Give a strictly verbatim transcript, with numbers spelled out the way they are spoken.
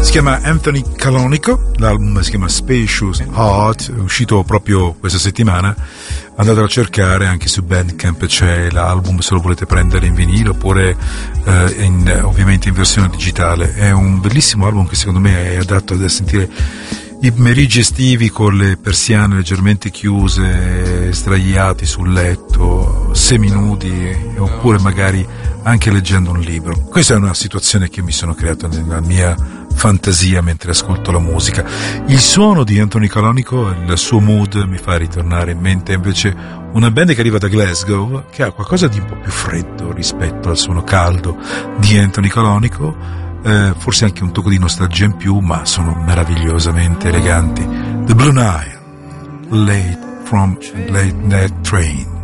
Si chiama Anthony Calonico, l'album si chiama Spacious Heart, è uscito proprio questa settimana. Andatelo a cercare, anche su Bandcamp c'è l'album se lo volete prendere in vinile oppure eh, in, ovviamente in versione digitale. È un bellissimo album che secondo me è adatto da sentire i pomeriggi estivi con le persiane leggermente chiuse, sdraiati sul letto, seminudi, oppure magari anche leggendo un libro. Questa è una situazione che mi sono creata nella mia fantasia mentre ascolto la musica. Il suono di Anthony Calonico, il suo mood mi fa ritornare in mente invece una band che arriva da Glasgow, che ha qualcosa di un po' più freddo rispetto al suono caldo di Anthony Calonico. Eh, forse anche un tocco di nostalgia in più, ma sono meravigliosamente eleganti. The Blue Nile, Late from Late Night Train.